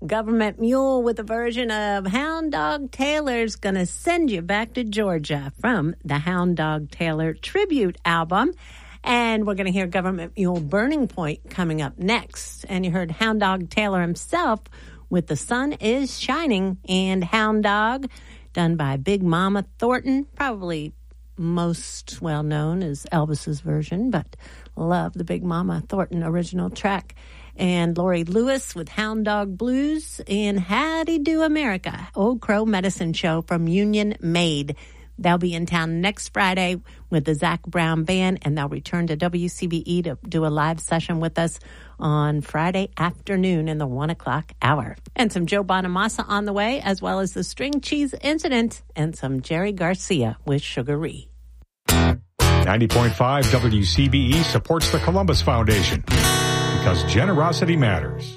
Government Mule with a version of Hound Dog Taylor's gonna send you back to Georgia from the Hound Dog Taylor tribute album. And we're going to hear Government Mule Burning Point coming up next. And you heard Hound Dog Taylor himself with The Sun Is Shining and Hound Dog, done by Big Mama Thornton, probably most well known as Elvis's version, but love the Big Mama Thornton original track. And Lori Lewis with Hound Dog Blues and Howdy Do America, Old Crow Medicine Show from Union Made. They'll be in town next Friday with the Zach Brown Band, and they'll return to WCBE to do a live session with us on Friday afternoon in the 1 o'clock hour. And some Joe Bonamassa on the way, as well as the String Cheese Incident and some Jerry Garcia with Sugaree. 90.5 WCBE supports the Columbus Foundation because generosity matters.